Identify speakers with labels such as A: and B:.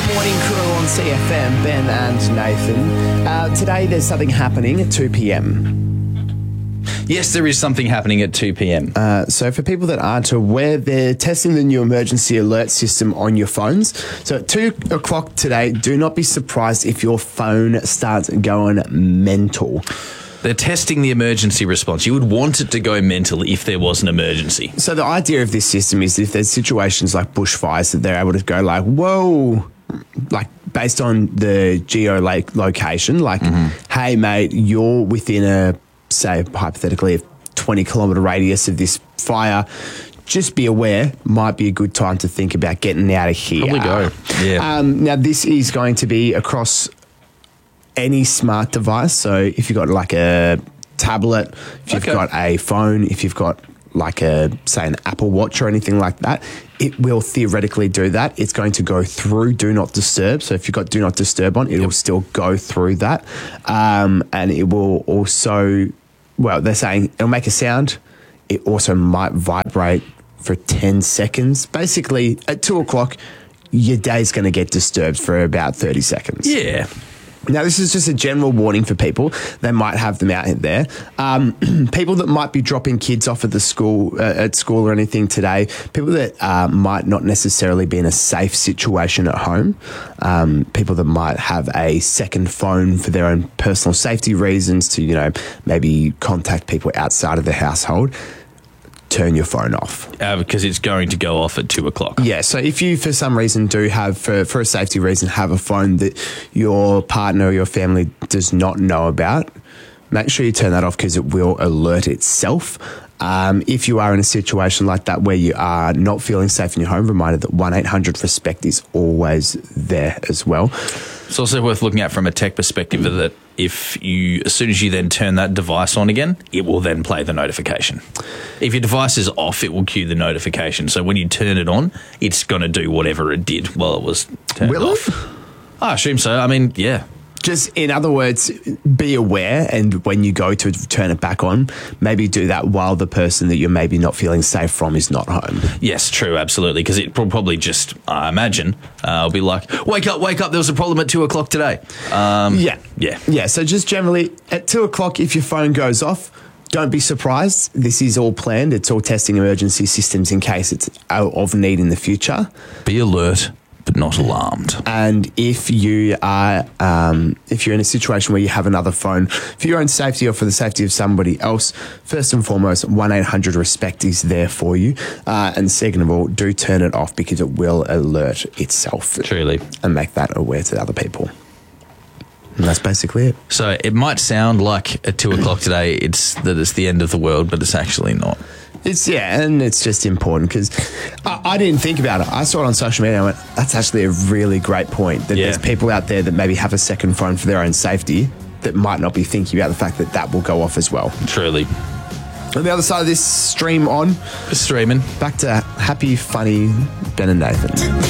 A: Morning Crew on CFM, Ben and Nathan. Today there's something happening at 2 p.m.
B: Yes, there is something happening at 2 p.m.
A: So for people that aren't aware, they're testing the new emergency alert system on your phones. So at 2 o'clock today, do not be surprised if your phone starts going mental.
B: They're testing the emergency response. You would want it to go mental if there was an emergency.
A: So the idea of this system is if there's situations like bushfires that they're able to go like, whoa, like based on the geolocation, like, hey, mate, you're within a, say, hypothetically, a 20-kilometre radius of this fire. Just be aware, might be a good time to think about getting out of here.
B: Probably go, yeah.
A: Now, this is going to be across any smart device. So if you've got like a tablet, if you've got a phone, if you've got like a, say, an Apple Watch or anything like that, it will theoretically do that. It's going to go through Do Not Disturb. So if you've got Do Not Disturb on, it will still go through that. And it will also, well, they're saying it'll make a sound. It also might vibrate for 10 seconds. Basically, at 2 o'clock, your day's going to get disturbed for about 30 seconds.
B: Yeah.
A: Now, this is just a general warning for people. They might have them out there. People that might be dropping kids off at school or anything today, people that might not necessarily be in a safe situation at home, people that might have a second phone for their own personal safety reasons to, maybe contact people outside of the household. Turn your phone off.
B: Because it's going to go off at 2 o'clock.
A: Yeah, so if you, for some reason, do have, for a safety reason, have a phone that your partner or your family does not know about, make sure you turn that off because it will alert itself. If you are in a situation like that where you are not feeling safe in your home, reminder that 1-800-RESPECT is always there as well.
B: It's also worth looking at from a tech perspective that if you, as soon as you then turn that device on again, it will then play the notification. If your device is off, it will cue the notification. So when you turn it on, it's going to do whatever it did while it was turned off. I assume so. I mean, yeah.
A: Just in other words, be aware, and when you go to turn it back on, maybe do that while the person that you're maybe not feeling safe from is not home.
B: Yes, true, absolutely, because it probably just, I imagine, will be like, wake up, there was a problem at 2 o'clock today. Yeah,
A: so just generally, at 2 o'clock, if your phone goes off, don't be surprised. This is all planned. It's all testing emergency systems in case it's of need in the future.
B: Be alert, but not alarmed.
A: And if you are, if you're in a situation where you have another phone, for your own safety or for the safety of somebody else, first and foremost, 1-800-RESPECT is there for you. And second of all, do turn it off because it will alert itself.
B: Truly.
A: And make that aware to other people. And that's basically it.
B: So it might sound like at 2 o'clock today it's the end of the world, but it's actually not.
A: And it's just important because I didn't think about it. I saw it on social media and I went, that's actually a really great point, that there's people out there that maybe have a second phone for their own safety that might not be thinking about the fact that that will go off as well.
B: Truly.
A: On the other side of this, streaming.
B: Back
A: to happy, funny Ben and Nathan.